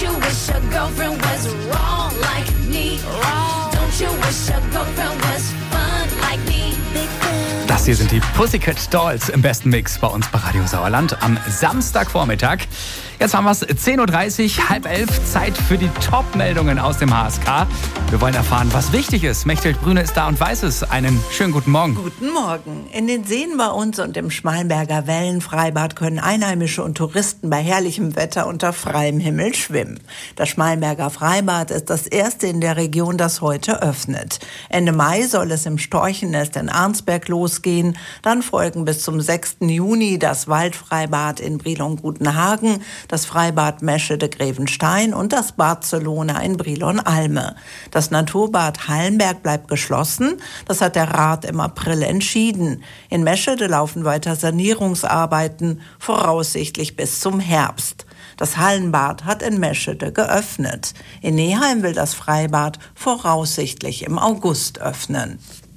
you wish your girlfriend was wrong like me? Don't you wish your girlfriend was fun like me? Das hier sind die Pussycat Dolls im besten Mix bei uns bei Radio Sauerland am Samstagvormittag. Jetzt haben wir es 10.30 Uhr, 10:30, Zeit für die Top-Meldungen aus dem HSK. Wir wollen erfahren, was wichtig ist. Mechthild Brüne ist da und weiß es. Einen schönen guten Morgen. Guten Morgen. In den Seen bei uns und im Schmallenberger Wellenfreibad können Einheimische und Touristen bei herrlichem Wetter unter freiem Himmel schwimmen. Das Schmallenberger Freibad ist das erste in der Region, das heute öffnet. Ende Mai soll es im Storchennest in Arnsberg losgehen. Dann folgen bis zum 6. Juni das Waldfreibad in Brilon-Gutenhagen, das Freibad Meschede-Grevenstein und das Barcelona in Brilon-Alme. Das Naturbad Hallenberg bleibt geschlossen. Das hat der Rat im April entschieden. In Meschede laufen weiter Sanierungsarbeiten, voraussichtlich bis zum Herbst. Das Hallenbad hat in Meschede geöffnet. In Neheim will das Freibad voraussichtlich im August öffnen.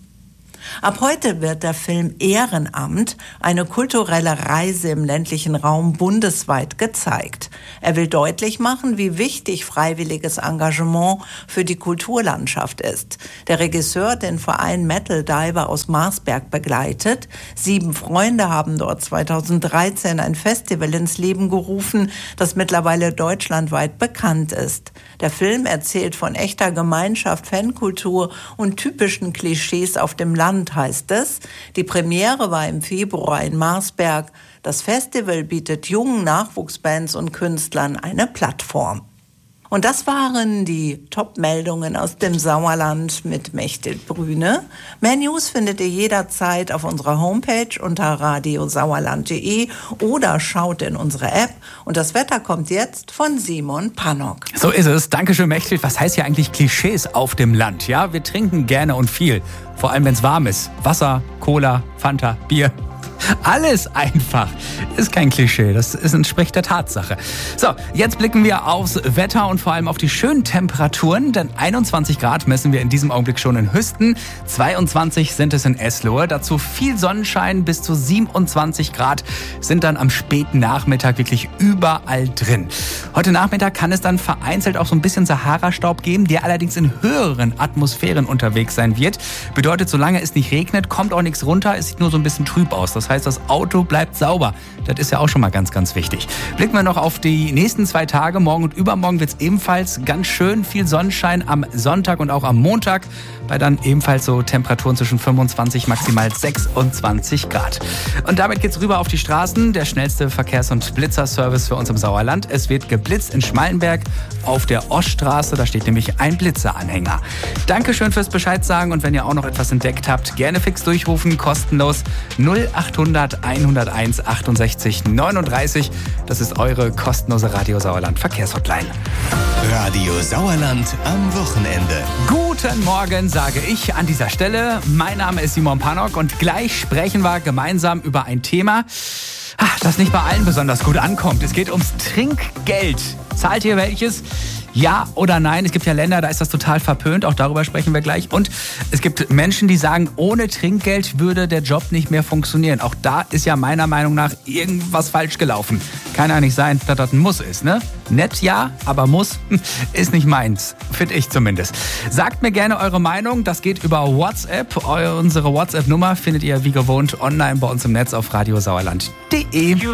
Ab heute wird der Film Ehrenamt, eine kulturelle Reise im ländlichen Raum, bundesweit gezeigt. Er will deutlich machen, wie wichtig freiwilliges Engagement für die Kulturlandschaft ist. Der Regisseur hat den Verein Metal Diver aus Marsberg begleitet. 7 Freunde haben dort 2013 ein Festival ins Leben gerufen, das mittlerweile deutschlandweit bekannt ist. Der Film erzählt von echter Gemeinschaft, Fankultur und typischen Klischees auf dem Land, heißt es. Die Premiere war im Februar in Marsberg. Das Festival bietet jungen Nachwuchsbands und Künstlern eine Plattform. Und das waren die Top-Meldungen aus dem Sauerland mit Mechthild Brüne. Mehr News findet ihr jederzeit auf unserer Homepage unter radiosauerland.de oder schaut in unsere App. Und das Wetter kommt jetzt von Simon Pannock. So ist es. Dankeschön, Mechthild. Was heißt hier eigentlich Klischees auf dem Land? Ja, wir trinken gerne und viel. Vor allem, wenn es warm ist. Wasser, Cola, Fanta, Bier. Alles einfach. Ist kein Klischee, das entspricht der Tatsache. So, jetzt blicken wir aufs Wetter und vor allem auf die schönen Temperaturen, denn 21 Grad messen wir in diesem Augenblick schon in Hüsten, 22 sind es in Eslohe, dazu viel Sonnenschein, bis zu 27 Grad sind dann am späten Nachmittag wirklich überall drin. Heute Nachmittag kann es dann vereinzelt auch so ein bisschen Sahara-Staub geben, der allerdings in höheren Atmosphären unterwegs sein wird. Bedeutet, solange es nicht regnet, kommt auch nichts runter, es sieht nur so ein bisschen trüb aus. Das heißt, das Auto bleibt sauber. Das ist ja auch schon mal ganz, ganz wichtig. Blicken wir noch auf die nächsten 2 Tage. Morgen und übermorgen wird es ebenfalls ganz schön viel Sonnenschein am Sonntag und auch am Montag. Bei dann ebenfalls so Temperaturen zwischen 25, maximal 26 Grad. Und damit geht's rüber auf die Straßen. Der schnellste Verkehrs- und Blitzerservice für uns im Sauerland. Es wird geblitzt in Schmallenberg auf der Oststraße. Da steht nämlich ein Blitzeranhänger. Dankeschön fürs Bescheid sagen. Und wenn ihr auch noch etwas entdeckt habt, gerne fix durchrufen. Kostenlos 0800 101 68 39. Das ist eure kostenlose Radio Sauerland Verkehrshotline. Radio Sauerland am Wochenende. Guten Morgen, sage ich an dieser Stelle. Mein Name ist Simon Pannock und gleich sprechen wir gemeinsam über ein Thema, das nicht bei allen besonders gut ankommt. Es geht ums Trinkgeld. Zahlt ihr welches? Ja oder nein? Es gibt ja Länder, da ist das total verpönt. Auch darüber sprechen wir gleich. Und es gibt Menschen, die sagen, ohne Trinkgeld würde der Job nicht mehr funktionieren. Auch da ist ja meiner Meinung nach irgendwas falsch gelaufen. Kann ja nicht sein, dass das ein Muss ist, ne? Nett ja, aber Muss ist nicht meins. Finde ich zumindest. Sagt mir gerne eure Meinung. Das geht über WhatsApp. Unsere WhatsApp-Nummer findet ihr wie gewohnt online bei uns im Netz auf radiosauerland.de.